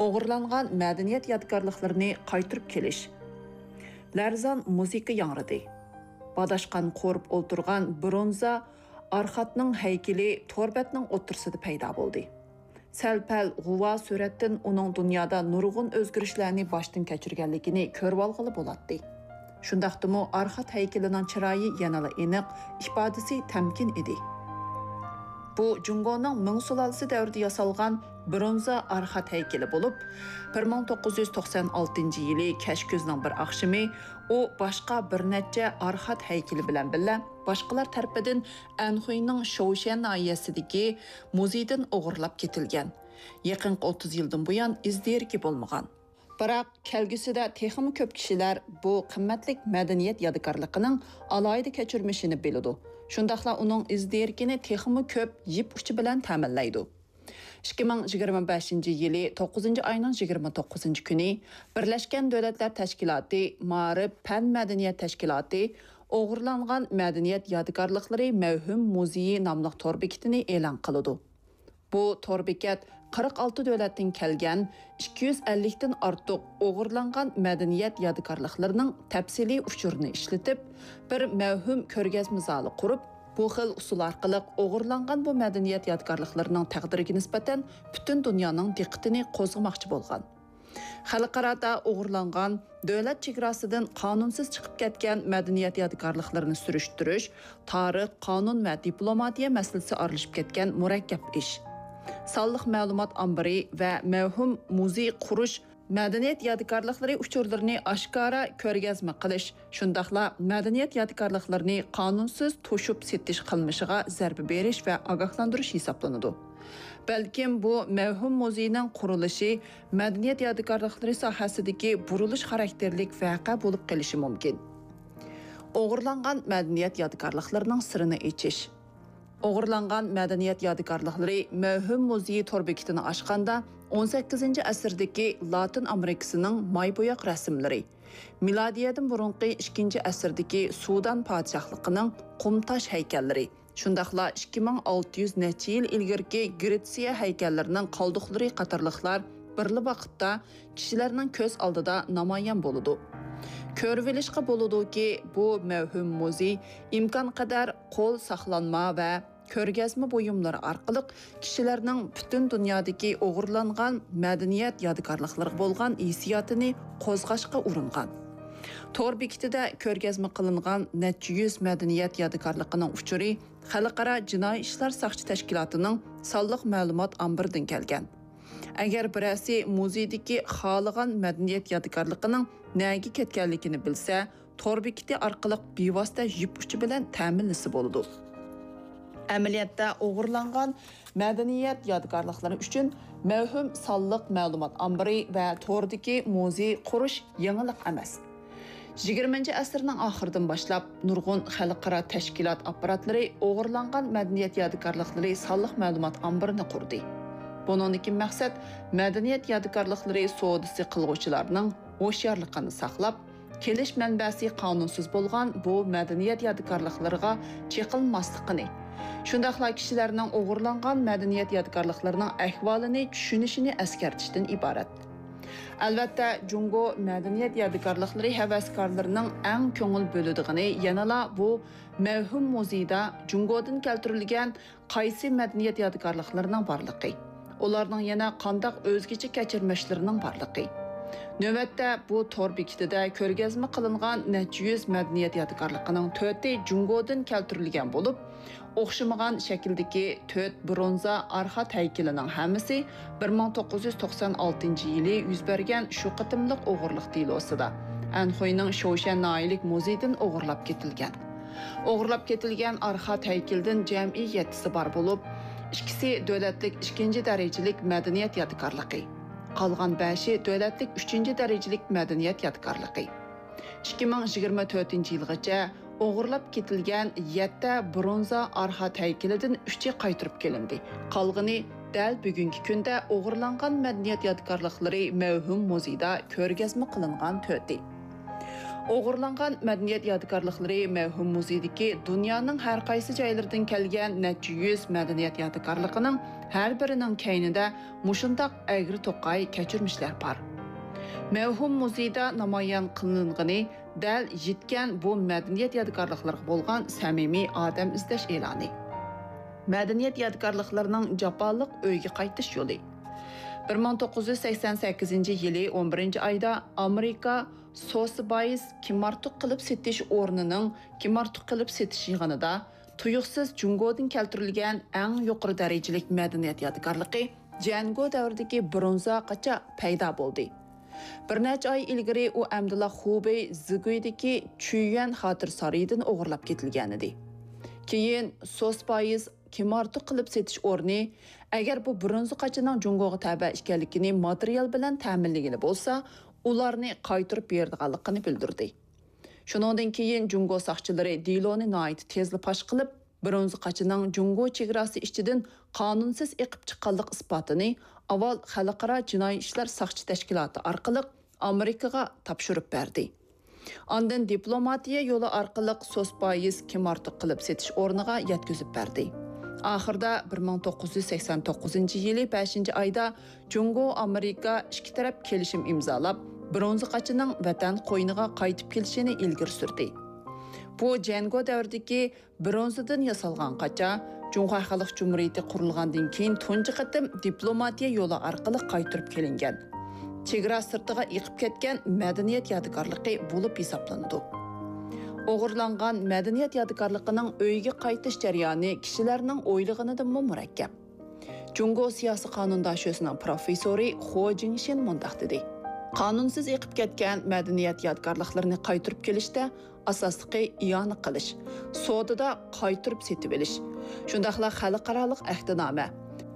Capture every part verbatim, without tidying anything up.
O'g'irlangan madaniyat yodgorliklarini qaytarib kelish. Larzon musiqa yangridi. Badashqan qo'rib o'ltirgan bronza Arxatning haykali torbetning o'ttirsida paydo bo'ldi. Sal-pal g'uva suratdan uning dunyoda nurg'un o'zgarishlarni boshdan kechirganligini ko'rib olg'ili bo'ladi. Shundaqdimi Arxat haykalining chiroyi yanada aniq, ifodasi tamkin edi. Bu Jungoning Ming sulolasi davrida yasalgan bronza Arxat haykali bo'lib, bir ming to'qqiz yuz to'qson oltinchi yili kash kuzning bir oqshimi u boshqa bir necha Arxat haykali bilan birga boshqalar tarafidan Anxuyning Shoushan noyasidagi muzeydan o'g'irlab ketilgan. Yaqin o'ttiz yildan buyon izderki bo'lmagan. Biroq kelgusida texmi ko'p kishilar bu qimmatli madaniyat yodgorligining alohida kechirmishini biladi. Shundaqla uning izderkini texmi ko'p yip uchi bilan ta'minlaydi. ikki ming yigirma beshinchi yili to'qqizinchi oyning yigirma to'qqizinchi kuni Birlashgan Davlatlar Tashkiloti Ma'rif Fan madaniyat tashkiloti o'g'irlangan madaniyat yodgorliklari mavhum muzeyi nomli tor bekitini e'lon qildi. Bu tor bekat qirq olti davlatdan kelgan ikki yuz ellik dan ortiq o'g'irlangan madaniyat yodgorliklarining tafsiliy uchurini ishlatib, bir mavhum ko'rgazma zali qurib, bu xil usul orqali o'g'irlangan bu madaniyat yodgorliklarining taqdiriga nisbatan butun dunyoning diqqatini qo'zg'amoqchi bo'lgan. Xalqarada o'g'irlangan, davlat chegarasidan qonunsiz chiqib ketgan madaniyat yodgorliklarini surishtirish, tarix, qonun va diplomatiya masalasi aralashib ketgan murakkab ish. Sonliq ma'lumot ombiri va mavhum muzey qurish madaniyat yodgorliklari uchurlarini oshkora ko'rgazma qilish, shundaqla madaniyat yodgorliklarini qonunsiz to'shib setish qilmishiga zarba berish va ogohlantirish hisoblanadi. Balkim bu mavhum muzeyning qurilishi madaniyat yodgorliklari sohasidagi burilish xarakterlik voqea bo'lib qolishi mumkin. O'g'irlangan madaniyat yodgorliklarining sirini echish. O'g'irlangan madaniyat yodgorliklari mavhum muzeyi tor bekitini ochganda o'n sakkizinchi asrdagi Latin Amerikasining maybo'yoq rasmlari, milodiyadan burunqi ikkinchi asrdagi Sudan podshohligining qumtosh haykallari, shundaqla ikki ming olti yuz necha yil ilgirki Gretsiya haykallarining qoldiqlari qatorliqlar birli vaqtda kishilarning ko'z oldida namoyon bo'ladi. Ko'rib olishga bo'ladiki, bu mavhum muzey imkon qadar qo'l saqlanma va ko'rgazma buyumlari orqali kishilarning butun dunyodagi o'g'irlangan madaniyat yodgorliklariga bo'lgan hissiyotini qo'zg'ashga uringan. Tor bekitida ko'rgazma qilingan necha yuz madaniyat yodgorligining uchuri xalqaro jinoiy ishlar soqchi tashkilotining sonliq ma'lumot ombiridan kelgan. Agar birasi muzeydagi xohlagan madaniyat yodgorligining nega ketganligini bilsa, tor bekiti orqali bevosita yip uchi bilan ta'minlisi bo'ladi. Amaliyotda o'g'irlangan madaniyat yodgorliklari uchun mavhum sonliq ma'lumot ombiri va tordagi muzey qurish yangilik emas. yigirmanchi asrning oxiridan boshlab nurg'un xalqaro tashkilot apparatlari o'g'irlangan madaniyat yodgorliklari sonliq ma'lumot ombirini qurdi. Buningdagi maqsad madaniyat yodgorliklari savdosi qilguvchilarning o'sharligini saqlab, kelish manbasi qonunsiz bo'lgan bu madaniyat yodgorliklariga cheqilmasligini, shundaqla kishilarning o'g'irlangan madaniyat yodgorliklarining ahvolini tushunishini eskartishdan iborat. Albatta, Jungo madaniyat yodgorliklari havaskorlarining eng ko'ngil bo'ladiğini yanala bu mavhum muzeyda Jungodan keltirilgan qaysi madaniyat yodgorliklarining borligi, ularning yana qandaq o'zgacha kechirmishlarining borligi. Navbatda bu tor bekitida ko'rgazma qilingan necha yuz madaniyat yodgorligining to'rti Jungodan keltirilgan bo'lib, o'xshamagan shakldagi to'rt bronza Arxat haykalining hammasi bir ming to'qqiz yuz to'qson oltinchi yili yuz bergan shu qatimliq o'g'irlik delosida Anxuyning Shoushan noyalik muzeyidan o'g'irlab ketilgan. O'g'irlab ketilgan Arxat haykalidan jami yettisi bor bo'lib, ikkisi davlatlik ikkinchi darajalik madaniyat yodgorligi, qolgan beshi davlatlik uchinchi darajalik madaniyat yodgorligi. ikki ming yigirma to'rtinchi yilgacha o'g'irlab ketilgan yetti bronza Arxat haykalidan uchi qaytarib kelindi. Qolgani dal bugungi kunda o'g'irlangan madaniyat yodgorliklari mavhum muzeyda ko'rgazma qilingan to'rti. O'g'irlangan madaniyat yodgorliklari mavhum muzeydagi dunyoning har qaysi joylaridan kelgan necha yuz madaniyat yodgorligining har birining keynida mushundaq agri to'qay kechirmishlar bor. Mavhum muzeyda namoyon qilingani dal yetgan bu madaniyat yodgorliklariga bo'lgan samimiy odam izlash e'loni. Madaniyat yodgorliklarining jafoliq uyga qaytish yo'li. bir ming to'qqiz yuz sakson sakkizinchi yili o'n birinchi oyda Amerika Sotheby's kimartuq qilib setish o'rnining kimartuq qilib setish yig'inida tuyuqsiz Jungodan keltirilgan eng yuqori darajalik madaniyat yodgorligi Jango davridagi bronza qacha paydo bo'ldi. Bir necha oy ilgari u Amdullah Xubey Ziguydagi Chuyuan xotir saroyidan o'g'irlab ketilgan edi. Keyin Sotheby's kimartuq qilib setish o'rni agar bu bronza qachining Jungoga taba ekanligini material bilan ta'minlagani bo'lsa, ularni qaytarib berdiganligini bildirdi. Shuningdan keyin Jungo soqchilari Diloni Night tezli pash qilib, bronza qachining Jungo chegarasi ichidan qonunsiz eqib chiqqanlik isbotini avval xalqaro jinoiy ishlar soqchi tashkiloti orqali Amerikaga topshirib berdi. Ondan diplomatiya yo'li orqali Sotheby's kimartuq qilib setish o'rniga yetkazib berdi. Ahırda bir ming to'qqiz yuz sakson to'qqizinchi yili beshinchi oyda Jungo Amerika ikki taraf kelishim imzolab, bronza qachining vatan qo'yniga qaytib kelishini ilgari surdi. Bu Jango davridagi bronzadan yasalgan qacha Jungo Xalq Jumhuriyati qurilgandan keyin tunji qatim diplomatiya yo'li orqali qaytarib kelingan. Chegara sirtiga yiqib ketgan madaniyat yodgorligi bo'lib hisoblanadi. O'g'irlangan madaniyat yodgorligining uyga qaytish jarayoni kishilarning o'ylig'idan murakkab. Jungo siyosiy qonundoshisining professori Ho Jingshin mundaq dedi. Qonunsiz yiqib ketgan madaniyat yodgorliklarini qaytarib kelishda asosligi iyona qilish, sodada qaytarib setib olish, shundaqla xalqaro ahdnoma.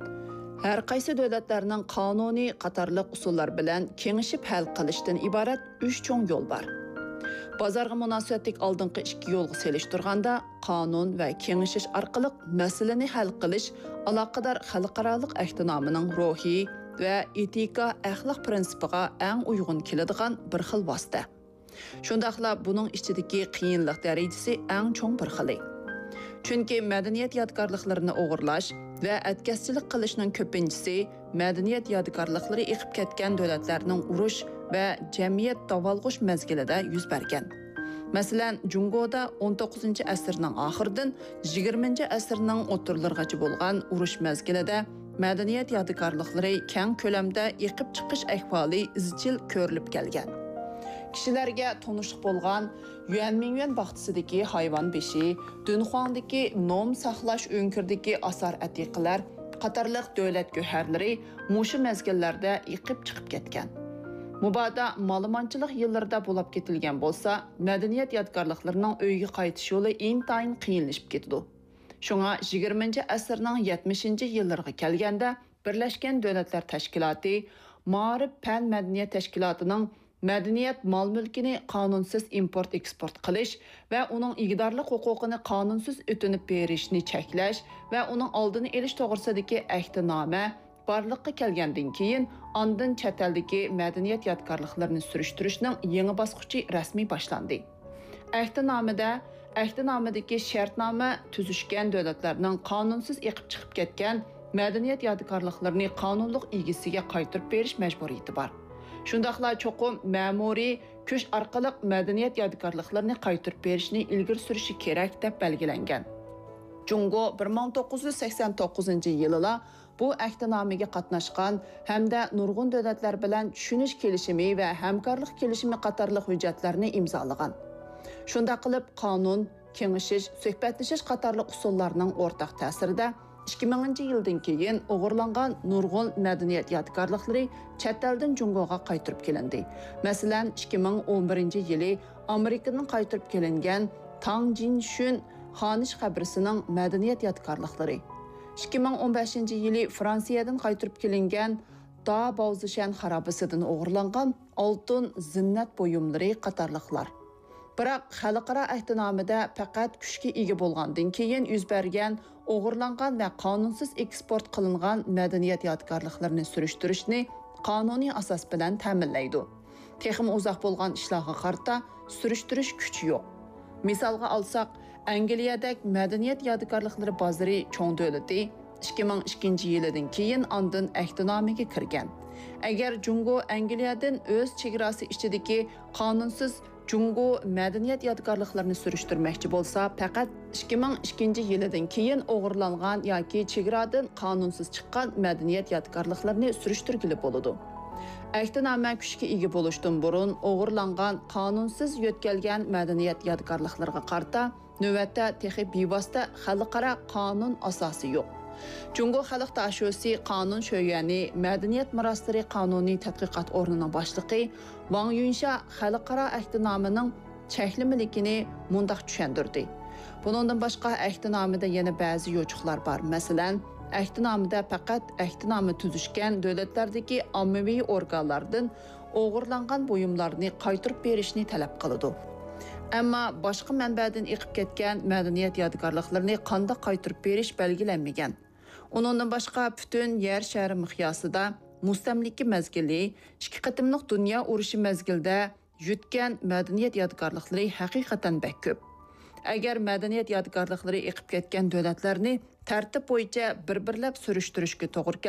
Har qaysi davlatlarning qonuniy qatorliq usullar bilan kengishib hal qilishdan iborat uch cho'ng yo'l bor. Bozorga munosabatlik oldingi ikki yo'lga selishtirganda qonun va kengishish orqali masalani hal qilish aloqador xalqaro ahdnomaning ruhiy va etika axloq prinsipiga eng uyg'un keladigan bir xil vosita. Shundaqla buning ichidagi qiyinlik darajasi eng cho'ng bir xili. Chunki madaniyat yodgorliklarini o'g'irlash va atkazchilik qilishning ko'pinchisi madaniyat yodgorliklari yiqib ketgan davlatlarning urush va jamiyat davolg'ish mezgilida yuz bergan. Masalan, Jungoda o'n to'qqizinchi asrning oxiridan yigirmanchi asrning o'rtalarigacha bo'lgan urush mezgilida madaniyat yodgorliklari keng ko'lamda yiqib chiqish ahvoli izchil ko'rilib kelgan. Kishilarga tanishib bo'lgan Yuanmingyuan baxtisidagi hayvon beshi, Dunhuangdagi nom saqlash o'nkirdagi asar atiqalar qatorliq davlat go'harlari mushu mezgillarda yiqib chiqib ketgan. Mubada ma'lumotchilik yillarida bo'lib ketilgan bo'lsa, madaniyat yodgorliklarining uyga qaytish yo'li intayin qiyinlashib ketdi. Shunga yigirmanchi asrning yetmishinchi yillariga kelganda Birlashgan Davlatlar Tashkiloti, Ma'rif fan madaniyat tashkilotining madaniyat mol-mulkini qonunsiz import-eksport qilish va uning igdorlik huquqini qonunsiz o'tinib berishni cheklash va uning oldini olish to'g'risidagi ahdnoma barliqqa kelgandan keyin ondan chet eldagi madaniyat yodgorliklarini surishtirishning yangi bosqichi rasmiy boshlandi. Ahdnomada ahdnomadagi shartnoma tuzishgan davlatlarning qonunsiz yiqib chiqib ketgan madaniyat yodgorliklarini qonunliq egasiga qaytarib berish majburiyati bor. Shundaqla cho'qim ma'muriy kuch orqali madaniyat yodgorliklarini qaytarib berishni ilgari surishi kerak deb belgilangan. Jungo bir ming to'qqiz yuz sakson to'qqizinchi yilda bu ahdnomaga qatnashgan hamda nurg'un davlatlar bilan tushunish kelishimi va hamkorlik kelishimi qatorliq hujjatlarni imzolagan. Shunda qilib qonun, kengishish, suhbatlashish qatorliq usullarning o'rtaq ta'sirida ikki minginchi yildan keyin o'g'irlangan nurg'un madaniyat yodgorliklari chet eldan Jungoga qaytarib kelindi. Masalan, ikki ming o'n birinchi yili Amerikadan qaytarib kelingan Tang Jinshun Xonish qabrisining madaniyat yodgorliklari, ikki ming o'n beshinchi yili Fransiyadan qaytarib kelingan Da Baozishan xarobasidan o'g'irlangan oltin zinnat buyumlari qatorliqlar. Biroq xalqaro ahdnomada faqat kuchga ega bo'lgandan keyin yuz bergan o'g'irlangan va qonunsiz eksport qilingan madaniyat yodgorliklarini surishtirishni qonuniy asos bilan ta'minlaydi. texmi uzoq bo'lgan ishlarga qarta surishtirish kuchi yo'q. Misalga alsak, Angliyadagi madaniyat yodgorliklari bozori cho'ng davlati ikki ming ikkinchi yildan keyin ondan ahdinomiga kirgan. Agar Jungo Angliyadan o'z chegarasi ichidagi qonunsiz Jungo madaniyat yodgorliklarini surishtirmoqchi bo'lsa, faqat ikki ming ikkinchi yildan keyin o'g'irlangan yoki chegaradan qonunsiz chiqqan madaniyat yodgorliklarini surishtirgili bo'ladi. Ahdnoma kuchga ega bo'lishdan burun o'g'irlangan qonunsiz yo'tkalgan madaniyat yodgorliklariga qarta navbatda texi bevosita xalqaro qonun asosi yo'q. Jungo Xalq Tashosi Qonun Sho'yani Madaniyat Miroslari Qonuniy tadqiqot o'rnining boshlig'i Wang Yunsha xalqaro ahdnomaning cheklimiligini mundaq tushuntirdi. Bundan boshqa ahdnomada yana ba'zi yo'chiqlar bor. Masalan, ahdnomada faqat ahdnoma tuzishgan davlatlardagi ommaviy organlardan o'g'irlangan buyumlarni qaytarib berishni talab qiladi. Ammo boshqa manbadan eqib ketgan madaniyat yodgorliklarini qanday qaytarib berish belgilanmagan. Undan boshqa butun yer shari miqyosida mustamlika mezgili, ikki qatimliq dunyo urushi mezgilida yutgan madaniyat yodgorliklari haqiqatan bak ko'p. Agar madaniyat yodgorliklari eqib ketgan davlatlarni tartib bo'yicha bir-birlab surishtirishga to'g'ri